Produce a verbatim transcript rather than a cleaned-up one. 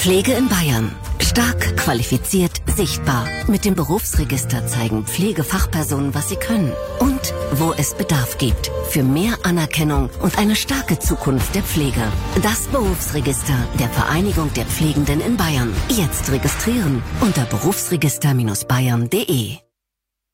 Pflege in Bayern. Stark, qualifiziert, sichtbar. Mit dem Berufsregister zeigen Pflegefachpersonen, was sie können und wo es Bedarf gibt. Für mehr Anerkennung und eine starke Zukunft der Pflege. Das Berufsregister der Vereinigung der Pflegenden in Bayern. Jetzt registrieren unter berufsregister Bindestrich bayern punkt de.